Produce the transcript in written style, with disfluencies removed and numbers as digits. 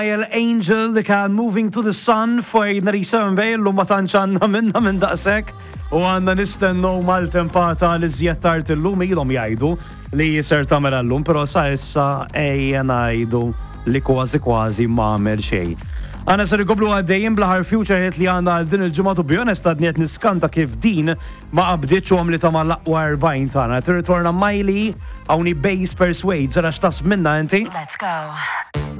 Angel li kan Moving to the Sun fejn Narisa Mbej l-lum ma tanċanna minna minn daqsek u għanna nistennu mal-tempata li zjed tard il-lum ilhom jgħidu li jiser tamera l-lum, pero sa issa ejja ngħidu li kważi ma għamel xejn. Għana ser ikoblu għaddejjin bl-ħar future hit li għandna għal din il-ġimgħa tu bjonest għadniet niskanta kif din ma qabdiċ u għamli ta' mal-laqwa 40 tagħna. Tirritorna Miley hawnni Bass Persuade, sara x'tas minna inti? Let's go.